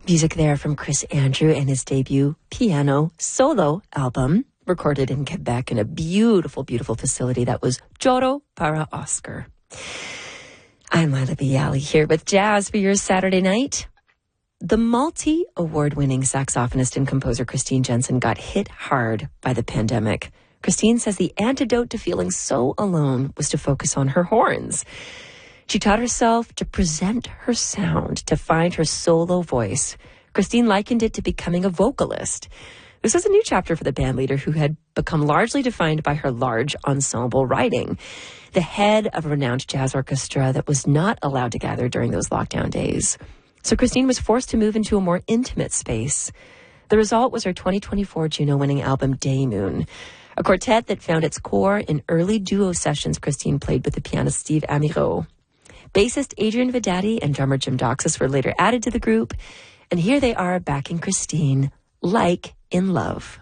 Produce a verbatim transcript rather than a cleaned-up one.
Music there from Chris Andrew and his debut piano solo album, recorded in Quebec in a beautiful, beautiful facility that was Joro para Oscar. I'm Lila Bialy here with Jazz for your Saturday night. The multi-award-winning saxophonist and composer Christine Jensen got hit hard by the pandemic. Christine says the antidote to feeling so alone was to focus on her horns. She taught herself to present her sound, to find her solo voice. Christine likened it to becoming a vocalist. This was a new chapter for the bandleader who had become largely defined by her large ensemble writing. The head of a renowned jazz orchestra that was not allowed to gather during those lockdown days. So Christine was forced to move into a more intimate space. The result was her twenty twenty-four Juno-winning album, Day Moon, a quartet that found its core in early duo sessions Christine played with the pianist Steve Amirault. Bassist Adrian Vedati and drummer Jim Doxas were later added to the group, and here they are backing Christine, like in love.